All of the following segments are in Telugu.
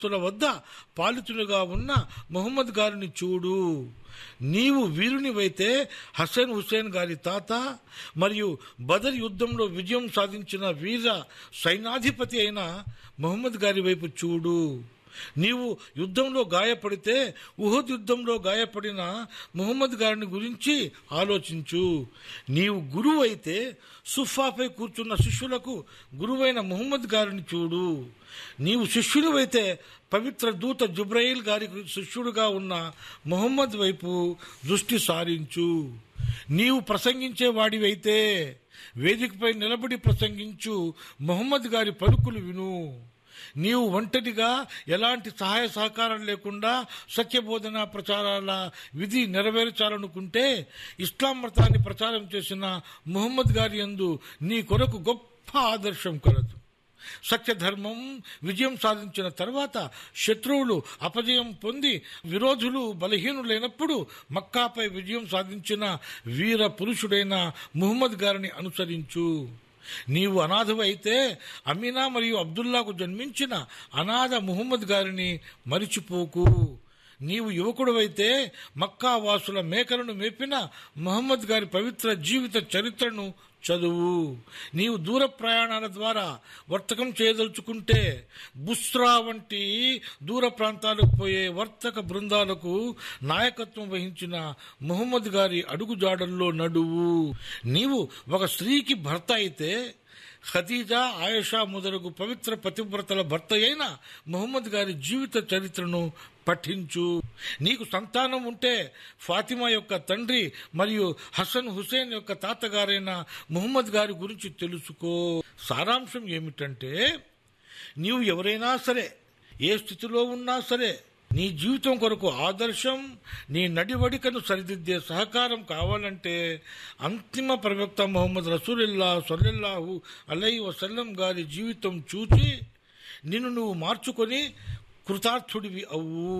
తుల వద్ద పాలితులుగా ఉన్న ముహమ్మద్ గారిని చూడు. నీవు వీరునివైతే హసన్ హుసేన్ గారి తాత మరియు బదర్ యుద్ధంలో విజయం సాధించిన వీర సైనాధిపతి అయిన ముహమ్మద్ గారి వైపు చూడు. నీవు యుద్ధంలో గాయపడితే ఉహద్ యుద్ధంలో గాయపడిన ముహమ్మద్ గారిని గురించి ఆలోచించు. నీవు గురువు అయితే సుఫాపై కూర్చున్న శిష్యులకు గురువైన ముహమ్మద్ గారిని చూడు. నీవు శిష్యునివైతే పవిత్ర దూత జుబ్రయిల్ గారికి శిష్యుడుగా ఉన్న ముహమ్మద్ వైపు దృష్టి సారించు. నీవు ప్రసంగించే వాడివైతే వేదికపై నిలబడి ప్రసంగించు ముహమ్మద్ గారి పలుకులు విను. నీవు ఒంటరిగా ఎలాంటి సహాయ సహకారం లేకుండా సత్యబోధన ప్రచారాల విధి నెరవేర్చాలనుకుంటే ఇస్లాం మతాన్ని ప్రచారం చేసిన ముహమ్మద్ గారి యందు నీ కొరకు గొప్ప ఆదర్శం కలదు. సత్యధర్మం విజయం సాధించిన తర్వాత శత్రువులు అపజయం పొంది విరోధులు బలహీనులైనప్పుడు మక్కాపై విజయం సాధించిన వీర పురుషుడైన ముహమ్మద్ గారిని అనుసరించు. నీవు అనాథవైతే అమీనా మరియు అబ్దుల్లాకు జన్మించిన అనాథ ముహమ్మద్ గారిని మరిచిపోకు. నీవు యువకుడువైతే మక్కా వాసుల మేకలను మేపిన ముహమ్మద్ గారి పవిత్ర జీవిత చరిత్రను చదువు. నీవు దూర ప్రయాణాల ద్వారా వర్తకం చేయదలుచుకుంటే బుస్రా వంటి దూర ప్రాంతాలకు పోయే వర్తక బృందాలకు నాయకత్వం వహించిన ముహమ్మద్ గారి అడుగుజాడల్లో నడువు. నీవు ఒక స్త్రీకి భర్త అయితే ఖదీజా, ఆయేషా మొదలగు పవిత్ర పతివ్రతల భర్త అయిన ముహమ్మద్ గారి జీవిత చరిత్రను పఠించు. నీకు సంతానం ఉంటే ఫాతిమా యొక్క తండ్రి మరియు హసన్ హుసేన్ యొక్క తాతగారైన ముహమ్మద్ గారి గురించి తెలుసుకో. సారాంశం ఏమిటంటే, నీవు ఎవరైనా సరే ఏ స్థితిలో ఉన్నా సరే నీ జీవితం కొరకు ఆదర్శం, నీ నడివడికను సరిదిద్దే సహకారం కావాలంటే అంతిమ ప్రవక్త ముహమ్మద్ రసూలుల్లా సల్లల్లాహు అలైహి వసల్లం గారి జీవితం చూసి నిన్ను నువ్వు మార్చుకొని కృతార్థుడివి అవ్వు.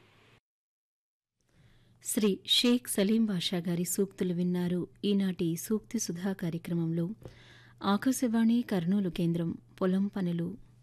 శ్రీ షేక్ సలీం బాషా గారి సూక్తులు విన్నారు. ఈనాటి సూక్తి సుధా కార్యక్రమంలో ఆకాశవాణి కర్నూలు కేంద్రం పొలం పనులు